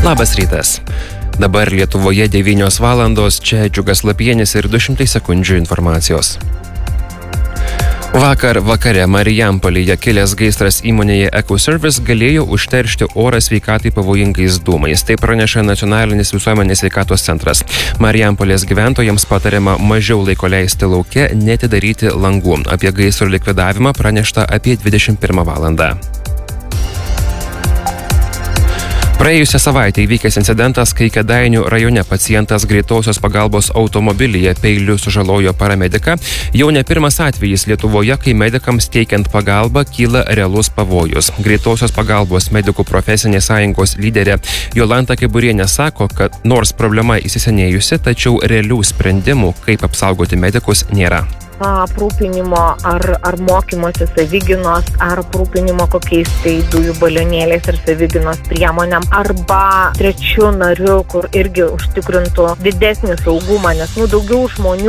Labas rytas. Dabar Lietuvoje 9 valandos, čia Džiugas Lapienis ir 200 sekundžių informacijos. Vakar vakare Marijampolėje kilęs gaisras įmonėje Ecoservice galėjo užteršti orą sveikatai pavojingais dūmais. Tai praneša Nacionalinis visuomenės sveikatos centras. Marijampolės gyventojams patariama mažiau laiko leisti lauke, neatidaryti langų. Apie gaisro likvidavimą pranešta apie 21 valandą. Praėjusią savaitę įvykęs incidentas, kai Kėdainių rajone pacientas greitosios pagalbos automobilyje peiliu sužalojo paramediką, jau ne pirmas atvejis Lietuvoje, kai medikams teikiant pagalbą kyla realus pavojus. Greitosios pagalbos medikų profesinės sąjungos lyderė Jolanta Keburienė sako, kad nors problema įsisenėjusi, tačiau realių sprendimų, kaip apsaugoti medikus, nėra. Aprūpinimo ar mokymosi savigynos, ar aprūpinimo kokiais tai dujų balionėliais ir savigynos priemonėm, arba trečių narių, kur irgi užtikrintų didesnį saugumą, nes daugiau žmonių